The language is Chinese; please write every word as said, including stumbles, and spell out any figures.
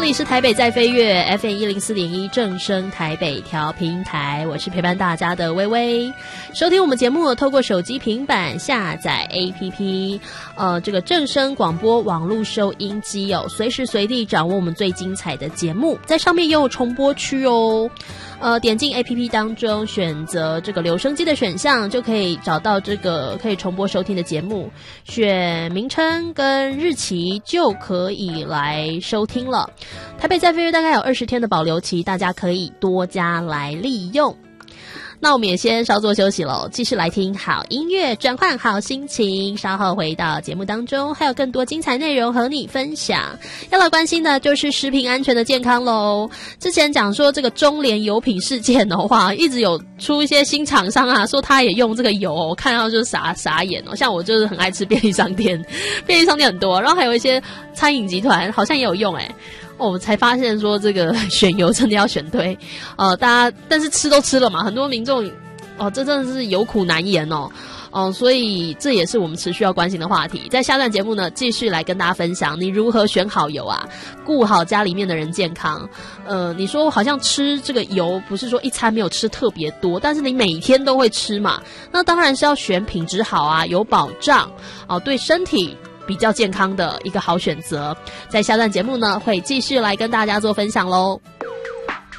里是台北在飞跃 F M 一零四点一正声台北调频台，我是陪伴大家的微微。收听我们节目，透过手机、平板下载 A P P， 呃，这个正声广播网络收音机哦，随时随地掌握我们最精彩的节目，在上面也有重播区哦。呃，点进 A P P 当中，选择这个留声机的选项，就可以找到这个可以重播收听的节目，选名称跟日期就可以来收听了。台北在飞跃大概有二十天的保留期，大家可以多加来利用。那我们也先稍作休息咯，继续来听好音乐，转换好心情，稍后回到节目当中，还有更多精彩内容和你分享。要来关心的就是食品安全的健康咯。之前讲说这个中联油品事件的话，一直有出一些新厂商啊，说他也用这个油，我看到就是傻傻眼哦。像我就是很爱吃便利商店，便利商店很多，然后还有一些餐饮集团好像也有用诶。哦，我才发现说这个选油真的要选对，呃，大家但是吃都吃了嘛，很多民众哦，这真的是有苦难言哦，哦，所以这也是我们持续要关心的话题。在下段节目呢，继续来跟大家分享你如何选好油啊，顾好家里面的人健康。呃，你说好像吃这个油不是说一餐没有吃特别多，但是你每天都会吃嘛，那当然是要选品质好啊，有保障哦，对身体比较健康的一个好选择。在下段节目呢，会继续来跟大家做分享咯。